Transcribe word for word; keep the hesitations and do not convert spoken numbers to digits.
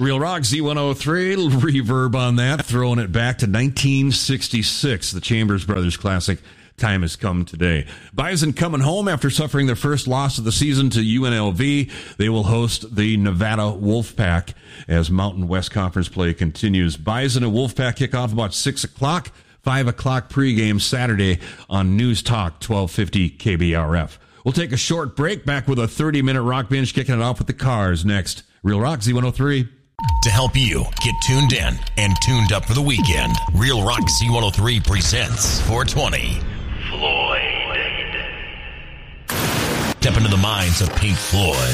Real Rock Z one oh three, reverb on that, throwing it back to nineteen sixty-six, the Chambers Brothers classic. Time has come today. Bison coming home after suffering their first loss of the season to U N L V. They will host the Nevada Wolfpack as Mountain West Conference play continues. Bison and Wolfpack kick off about six o'clock, five o'clock pregame Saturday on News Talk twelve fifty K B R F. We'll take a short break, back with a thirty-minute rock binge, kicking it off with the Cars next. Real Rock Z one oh three. To help you get tuned in and tuned up for the weekend, Real Rock Z one oh three presents four twenty. Floyd. Step into the minds of Pink Floyd,